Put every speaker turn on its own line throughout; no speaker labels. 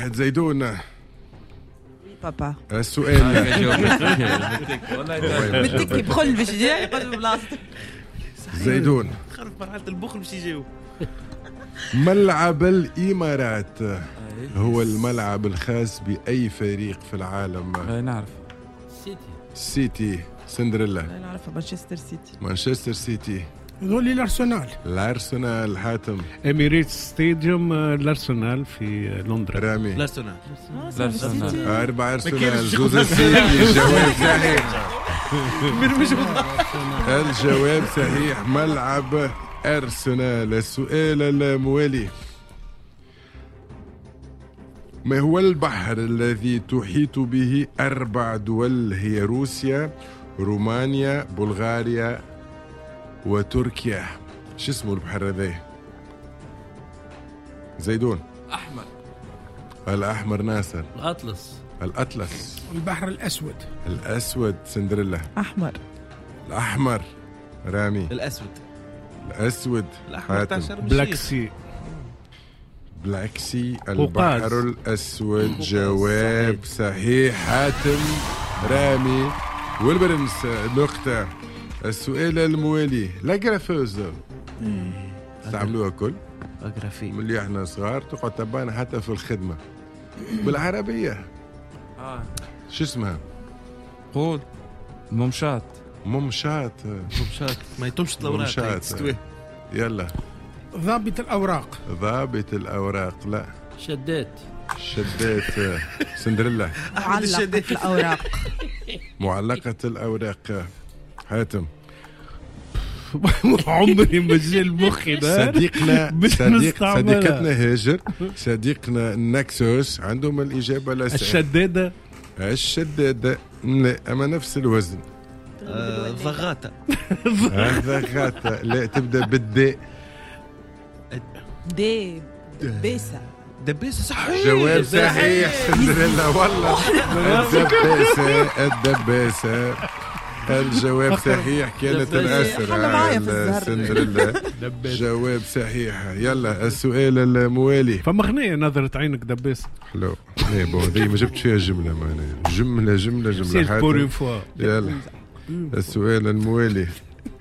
1-1. زيدون
بابا
السؤال
بدك بخل باش يجي يقول بلاصتك.
زيدون
خرف مرحلة البخل باش يجاوب.
ملعب الإمارات هو الملعب الخاص بأي فريق في العالم؟
نعرف
سيتي. سندريلا
لا نعرف مانشستر سيتي.
مانشستر سيتي.
يقول لي
الأرسنال. حاتم
اميريت ستاديوم الارسنال في لندن.
رامي
الأرسنال.
4 أرسنال جوز السيتي. الجواب صحيح. الجواب صحيح ملعب أرسنال. السؤال الموالي ما هو البحر الذي تحيط به 4 دول هي روسيا رومانيا بلغاريا وتركيا؟ شو اسمه البحر هذا؟ زيدون
أحمر.
الأحمر. ناصر
الأطلس.
البحر
الأسود. سندريلا الأحمر. رامي الأسود. بلاك سي البحر الأسود. جواب صحيح. حاتم رامي والبرنس نقطة. السؤال الموالي لاجرافوز استعملوها كل ملي احنا صغار تقعد تبانا حتى في الخدمة بالعربية. شو اسمها؟
قول ممشات.
ما يتمش الأوراق.
يلا
ضابط الأوراق. لا
شدات.
سندريلا
معلقة
الأوراق. حاتم
عمري ما جا المخي ده.
صديقتنا هاجر صديقنا نكسوس عندهم الإجابة الأسئلة. الشدادة لا أما نفس الوزن.
ضغاطة.
لا تبدأ بالداء.
دباسة صحيح.
جواب صحيح. سندريلا والله الدباسة. الجواب صحيح. كانت الأسرع سندريلا. جواب صحيح. يلا السؤال الموالي.
فما غنية نظرة عينك دباسة.
حلو. هذه ما جبت فيها جملة معناها جملة. يلا السؤال الموالي.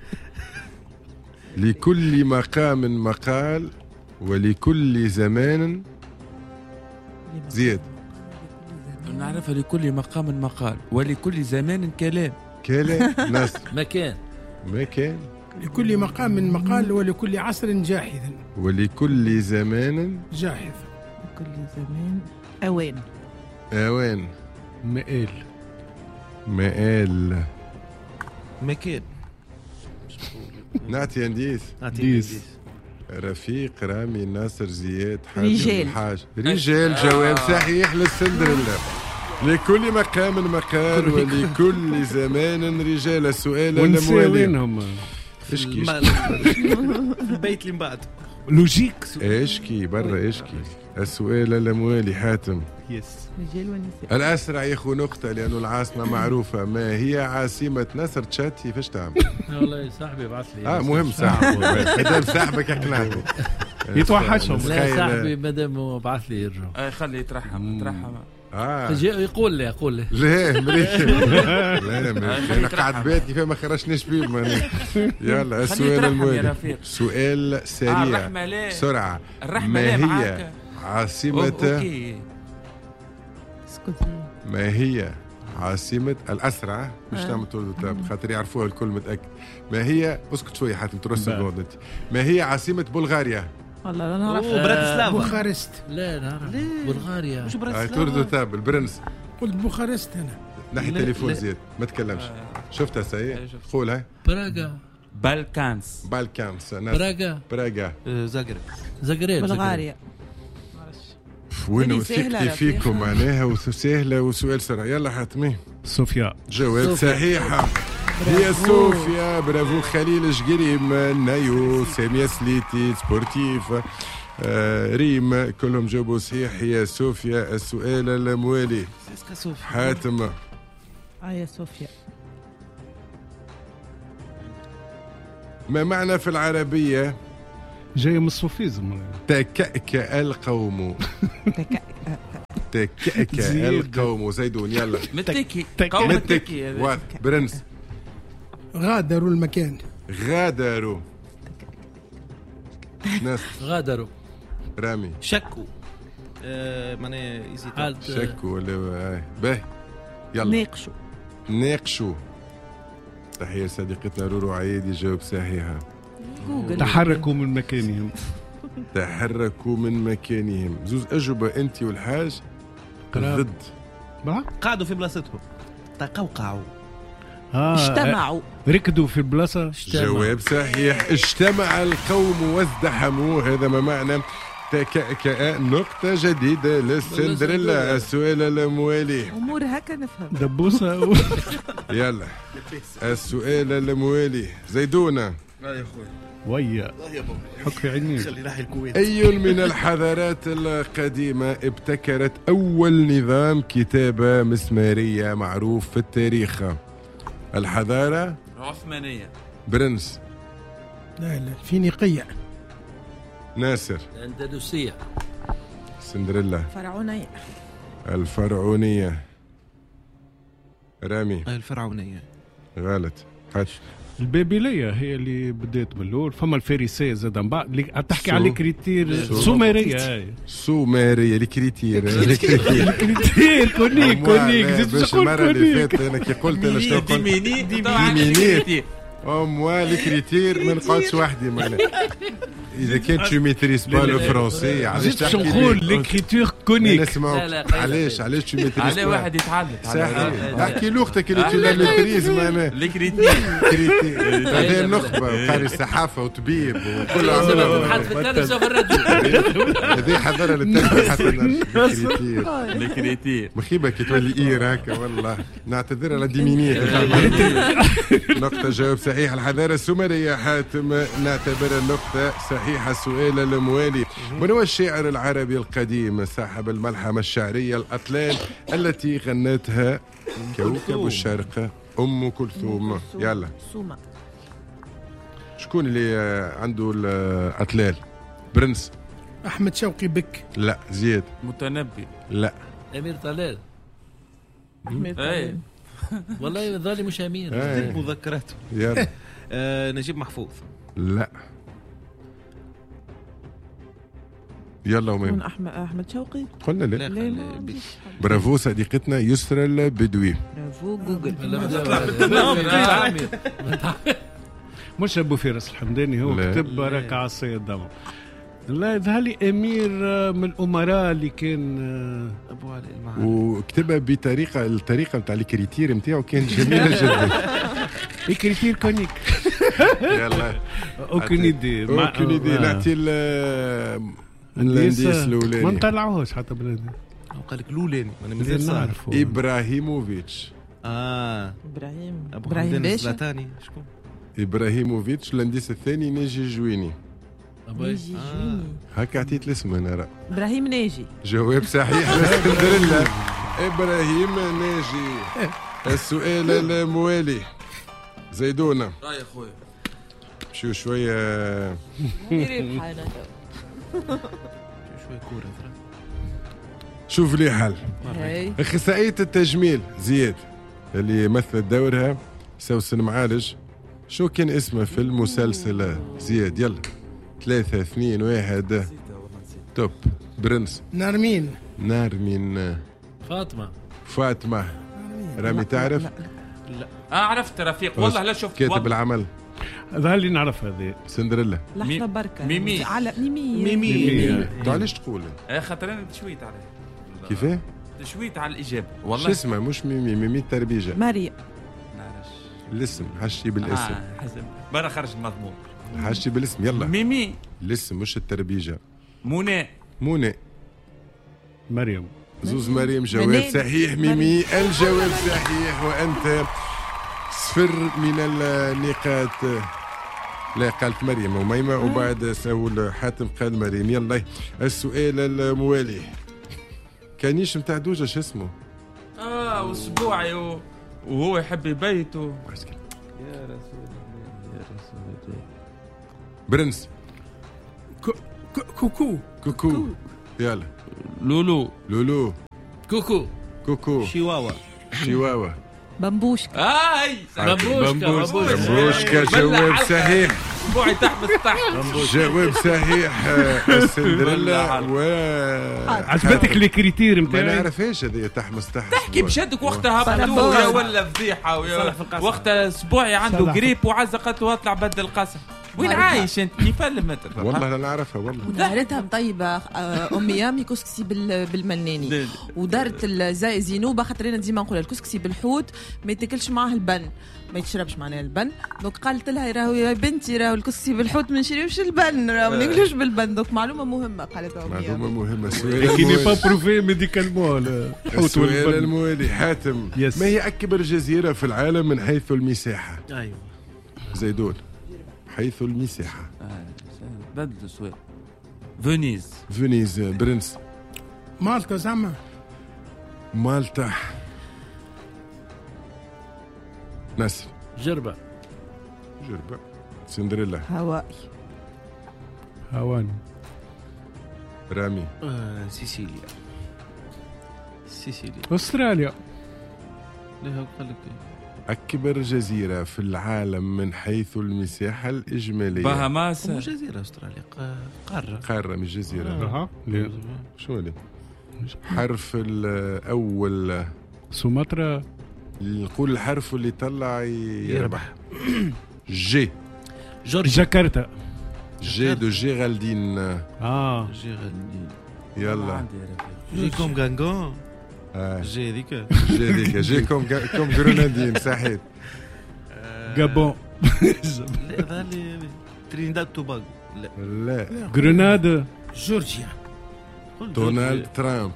لكل مقام مقال ولكل زمان زياد.
نعرفها. لكل مقام مقال ولكل زمان كلام.
ناس
مكان.
لكل مقام مقال ولكل عصر جاحظ.
ولكل زمان
جاحظ.
لكل زمان
أوان. مآل.
مكان.
نعطي انديس. رفيق رامي ناصر زياد رجال. جواب صحيح للسندريلا. لكل مقام مقال ولكل زمان رجال. السؤال الموالي.
وينهم؟
اشكي
البيت اللي بعد
لوجيك.
اشكي برا اشكي. السؤال الموالي. حاتم
رجال ونساء.
الأسرع ياخذ نقطة لأنه العاصمة معروفة. ما هي عاصمة نصر تشاتي؟ فاش تعمل؟
والله صاحبي بعث لي.
مهم صاحبي. مادام صاحبك اقنعته
يتوحشهم.
لا صاحبي مادام بعث لي يرجع.
خلي يترحم.
يقول لي
لا مريكي. انا قاعد بيتي فما خرجناش فيه. يلا السؤال الموالي. سؤال سريع بسرعة. ما هي عاصمة الأسرع مش تعمل طول التاب خاطر يعرفوها الكل متأكد. ما هي اسكت شوية حتى ترسل الوضع. ما هي عاصمة بلغاريا؟
والله لا نعرف.
براتسلافا.
بوخارست.
لا نعرف. بلغاريا.
مش
تور تاب البرنس.
قلت بوخارست أنا.
نحي تليفون زياد ما تكلمش. شفتها سيء. قولها.
براغا.
بالكانس.
براغا.
زاغريب.
بلغاريا.
وين ثقتي فيكم معناها وسهلة وسؤال سريع. يلا حاتمي.
صوفيا.
جواب صحيحة. هي صوفيا. برافو. خليل جقريم نايو سامية سليتي سبورتيف ريم كلهم جاوبوا صحيح. هي صوفيا. السؤال الموالي. حاتم.
يا صوفيا.
ما معنى في العربية
جاي من الصوفيزم؟
تكأكأ القوم. تكأكأ القوم زيدون. يلا
متكي
قوم
متكي واضح. برنس
غادروا المكان.
غادروا. ناس
غادروا.
رامي
شكوا معناها يزيد
شكوا ولا باهي. يلا
ناقشوا.
ناقشوا. تحية صديقتنا رورو عيد يجاوب صحيحة.
جوجل.
تحركوا من مكانهم.
تحركوا من مكانهم. زوز أجوبة أنت والحاج ضد.
قعدوا في بلاصتهم. تقوقعوا.
اجتمعوا.
ركدوا في البلاصة.
جواب صحيح. اجتمع القوم وازدحموا. هذا ما معنى تكأكأ. نقطة جديدة للسندريلا. السؤال الموالي.
امور هكا نفهم.
دبوسة.
يلا السؤال الموالي. زيدونة.
ويا حك في عيني.
خلي ناحية الكويت.
أي من الحضارات القديمة ابتكرت أول نظام كتابة مسمارية معروف في التاريخ؟ الحضارة
العثمانية.
برنس.
لا الفينيقية.
ناصر.
الأندلسية.
سندريلا.
فرعونية.
الفرعونية. رامي.
الفرعونية.
غلط. حاج.
البابلية هي اللي بدات من الأول. فما الفارسية زاد من بعد. تحكي على الكريتير
سو.
سومرية.
سومرية. الكريتير.
الكريتير كونيك
باش المرة اللي فاتت أنا كي قلت أنا شنو قلت. ديمينيت. موا الكريتير ما نقعدش وحدي معنا. إذا كنت تو ميتريس با لو فرونسي علاش
زدت
تحكي
نقول ليكريتير كونيك.
نسمعوك. علاش تو ميتريس
على واحد يتعلم.
صحيح. احكي لوختك اللي تو لا ميتريز معنا.
الكريتير.
كريتير. هذه النخبة وقاري الصحافة وطبيب وكل
حد في الثالث سوف الرجل.
هذه حضارة للتنمية حتى الكريتير.
الكريتير.
مخيبة كي تولي إير هكا والله. نعتذر على ديمينيت. نقطة جواب صحيح. الحضارة السومرية حاتم نعتبر النقطة صحيحة. السؤال الموالي. من هو الشاعر العربي القديم صاحب الملحمة الشعرية الأطلال التي غنتها كوكب الشرق أم كلثوم؟ يلا
سومة.
شكون اللي عنده الأطلال؟ برنس.
أحمد شوقي بك.
لا. زياد.
متنبي.
لا.
أمير طلال.
أحمد
ايه والله ظالي مش أمير.
مذكراته.
يلا.
نجيب محفوظ.
لا. يلا ومين؟
أحمد شوقي.
قلنا لا.
لا
برافو صديقتنا يسرى البدوي.
برافو جوجل.
مش أبو فارس الحمداني هو
لا.
كتب ركعة الصيد. لا يظهر لي أمير من الأمراء اللي كان
أبو علي المعارف.
وكتبها بطريقة الطريقة نتاع الكريتير نتاعو كان جميلة جدا.
الكريتير كونيك.
يلا.
أوكين إيدي.
أوكين إيدي. نعطي الانديس
ما
الاولاني.
نطلعوهوش حتى بلادي.
قال لك الاولاني انا مازال
مازال
صار.
نعرفه.
ابراهيموفيتش.
ابراهيم
ابو
ابراهيم
حمدان
باشا.
الزلاتاني شكون؟
ابراهيموفيتش. الانديس الثاني ناجي جويني.
ناجي جويني.
هكا عطيت الاسم انا راه.
ابراهيم ناجي.
جواب صحيح. الحمد ابراهيم ناجي. السؤال الموالي. زيدونة.
يا خويا.
شو شويه
يريح حالنا.
شوي كورة ترى.
شوف لي حل.
هاي
اخصائية التجميل زياد اللي مثلت دورها سوسن معالج، شو كان اسمه في المسلسل؟ زياد يلا 3 2 1 توب. برنس.
نارمين.
نارمين. فاطمة. رامي تعرف؟
لا
عرفت رفيق والله لا شفت
كاتب العمل.
هذا اللي نعرف هذه
سندريلا.
لحظة بركة.
ميمي.
على ميمي.
ميمي.
انت علاش تقول؟
خاطر انا تشويت عليه.
كيفاه؟
تشويت على الاجابه
شو
والله.
اسمها؟ مش ميمي، ميمي التربيجة.
مريم.
نعرفش.
الاسم حشي بالاسم.
حسب برا خرج المضمون.
حشي بالاسم يلا.
ميمي.
الاسم مش التربيجة.
منى.
منى.
مريم.
زوز مريم. جواب صحيح. ميمي الجواب صحيح. وأنت 0 من النقاط. لا قالت مريم وميمة وبعد سول حاتم قال مريم. يلا السؤال الموالي. كانيش متاع دوجة شو اسمه؟
واسبوعي وهو يحب يبيته.
يا رسول الله يا رسول الله.
برنس.
كوكو.
كوكو. يلا.
لولو.
لولو. كوكو شيواوا
بامبوشكا.
بامبوشكا جواب صحيح.
اسبوعي تحبس تحت.
جواب صحيح سندريلا.
عجبتك الكريتير
ما
نتاعي؟
نعرفهاش هذه تحمس تحت.
تحكي بشدك وقتها هبطوه ولا فضيحه وقتها اسبوعي عنده قريب وعزقت واطلع بدل القسم. وين عايش انت؟ كيفلم انت؟
والله لا نعرفها والله.
ودارتها مطيبه امي يامي كسكسي بالملناني، ودارت زينوبه خاطر انا ديما نقول الكسكسي بالحوت ما يتاكلش معاه البن، ما يتشربش معناها البن. دونك قالت لها راهو يا بنتي راهو الكسكسي بالحوت ما نشريوش البن، راهو ما ناكلوش بالبن. دونك معلومه مهمه قالتها امي.
معلومه مهمه.
كي ني با بروفي ميديكالمون الحوت
السؤال
والبن.
الموالي حاتم. ما هي اكبر جزيره في العالم من حيث المساحه؟
ايوه
زيدون حيث المساحه.
بدل السؤال.
فينيز برنس.
مالطا زعما.
مالطا. ناس
جربة.
سندريلا.
هواي.
هوان.
رامي.
سيسيليا.
استراليا.
ليه قال لك
أكبر جزيرة في العالم من حيث المساحة الإجمالية.
بهاماس.
مو جزيرة استراليا،
قارة مش جزيرة. شو اللي حرف الأول.
سومطرة.
نقول الحرف اللي طلع يربح. جي.
جاكرتا.
جي دو جيرالدين.
جيرالدين.
يلا.
جي كوم غانغون.
جي ذيك جي كوم غرونادين صحيح.
غابون.
لا ترينداد توباغو.
لا
غرناطة.
جورجيا.
دونالد ترامب.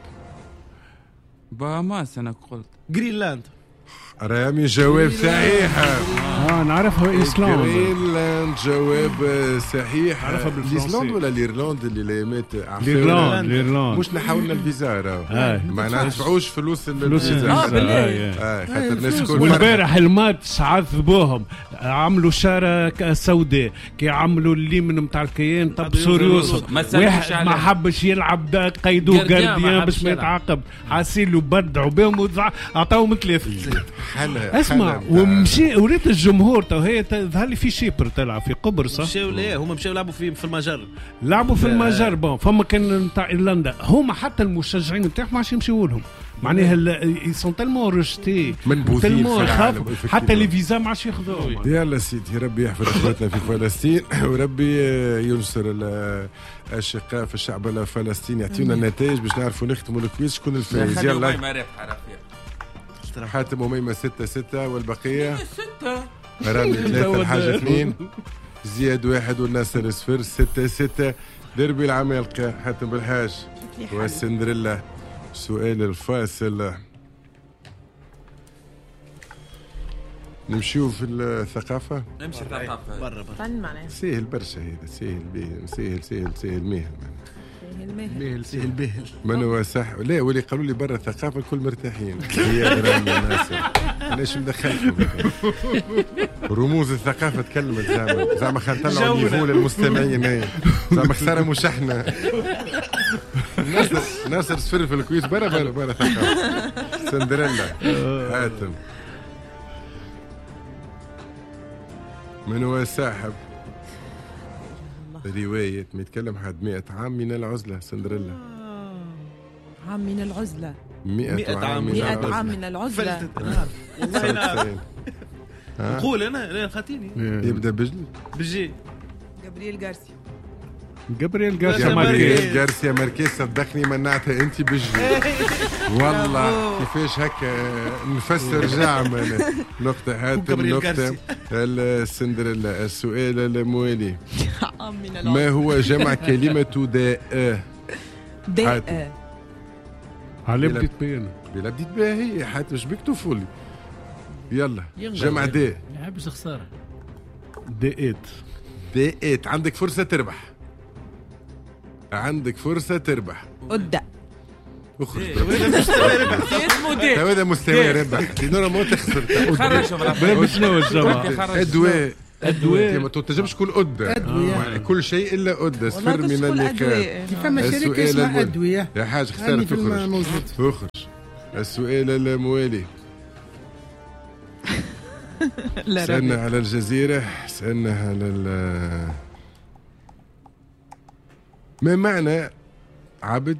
بهاماس انا قلت.
جرينلاند.
رامي جواب صحيح.
نعرفها ايسلاند.
جرينلاند جواب صحيح.
عرفها بالفرنسي.
ايسلاند ولا الايرلند اللي لايمات؟
الايرلند
مش نحاولنا الفيزا ما ندفعوش فلوس الفيزا. خاطر الناس الكل.
والبارح الماتش عذبوهم، عملوا شارة سوداء كي عملوا الليمن نتاع الكيان طبسوا رؤوسهم. واحد ما حبش يلعب قيدوه جارديان باش ما يتعاقب، حاسين له بدعوا بهم عطاهم 3. اسمع ومشي وريت الجمهور تو هي ظهر لي في شيبر تلعب في قبرص.
مشاو هما مشاو لعبوا في المجر.
لعبوا في المجر. بون فما كان نتاع ايرلندا هما حتى المشجعين نتاعهم ما عادش يمشيو لهم، معناها يسون تالمون رجتي
منبوذين في العالم.
حتى لي فيزا ما عادش ياخذوهم.
يلا سيدي ربي يحفظ اخواتنا في فلسطين وربي ينصر الاشقاء في الشعب الفلسطيني. يعطينا النتائج باش نعرفوا نختموا الكويز شكون الفائز. يلا حاتم وميمة 6-6 والبقية
6
رامي 3 الحاج 2 زياد 1 والناصر 0. 6-6 دربي العمالقة. حاتم بالحاج والسندريلا. سؤال الفاصل. نمشيو في الثقافة.
نمشي الثقافة
برا
فن معناها
سهل برشا هذا. سهل
مهل.
من هو صح؟ لا واللي قالوا لي برا الثقافة الكل مرتاحين. هي رامي ناصر. أنا شو مدخلكم؟ رموز الثقافة تكلمت زعما خلينا نطلعوا نيفو للمستمعين. زعما خسارة مش احنا. ناصر صفر في الكويز برا ثقافة. سندريلا. حاتم. من هو صاحب رواية ما يتكلم حد 100 عام من العزلة؟ سندريلا.
عام من العزلة.
100 عام من
100 عام من العزلة.
والله
نقول انا خاطيني.
يبدا
بجي.
جابرييل
غارسيا ماركيز. صدقني منعتها انت بجي. والله كيفاش هكا نفسر جعم. نقطة حاتم. نقطة السندريلا. السؤال الموالي. ما هو جمع كلمة داء؟
داء.
على بديت بينا.
بلا بديت بها هي حتى مش بيك طفولي. يلا جمع داء.
ما يحبش خسارة.
داءات. عندك فرصة تربح.
أدى.
اخرج.
اسمه دي.
هذا مستوى ربح. دينورا ما تخسر.
خرجهم.
شنو الجمع؟
أدواء. ما تنجمش تقول أدى. كل شيء إلا أدى. صفر من اللقاء.
فما شركة اسمها أدوية.
يا حاج خسارة تخرج. السؤال الموالي. سألنا على الجزيرة، سألنا على ما معنى عبد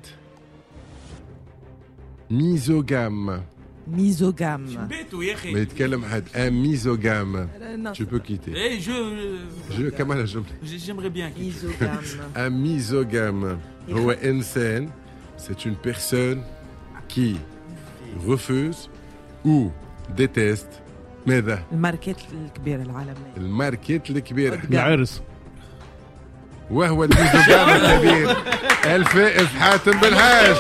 ميزوغام؟
ميزوغام
بيتو يا اخي
ما يتكلم حد ميزوغام. Tu peux quitter.
اي جو
كمان الجملة.
جيمري بيان
ميزوغام.
ميزوغام هو إنسان، c'est une personne qui refuse ou déteste ماذا؟
الماركات الكبيرة العالمية.
الماركات الكبيرة.
العرس.
وهو الميزوغام الكبير الفائز حاتم بالحاج.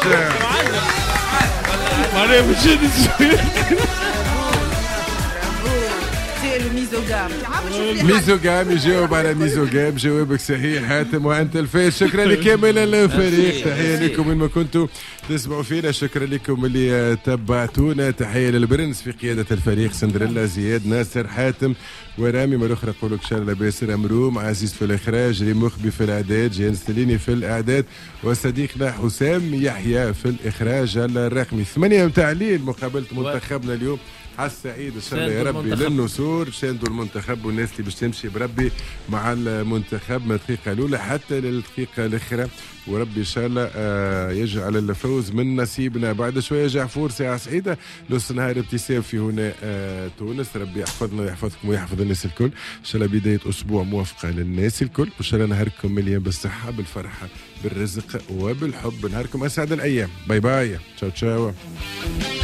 ميزوغام يجاوب على ميزوغام، جوابك صحيح حاتم وانت الفائز. شكرا لكامل الفريق، تحيه لكم من ما كنتوا تسمعوا فينا، شكرا لكم اللي تبعتونا، تحيه للبرنس في قياده الفريق سندريلا، زياد، ناصر، حاتم ورامي. مرة أخرى أقول لك شارل باسر أمروم، عزيز في الإخراج، ريم مخبي في الإعداد، جيان ستليني في الإعداد، وصديقنا حسام يحيى في الإخراج الرقمي. 8 متاع الليل مقابلة منتخبنا اليوم. حس سعيد ان شاء الله يا ربي للنصور، شاندوا المنتخب والناس اللي باش تمشي بربي مع المنتخب من الدقيقه الاولى حتى للدقيقه الاخرى، وربي ان شاء الله يجعل الفوز من نصيبنا. بعد شويه جعفور ساعه سعيده، نص نهار ابتسام في هنا تونس. ربي يحفظنا ويحفظكم ويحفظ الناس الكل، ان شاء الله بدايه اسبوع موفقه للناس الكل، وان شاء الله نهاركم مليان بالصحه بالفرحه بالرزق وبالحب، نهاركم اسعد الايام. باي باي، تشاو تشاو.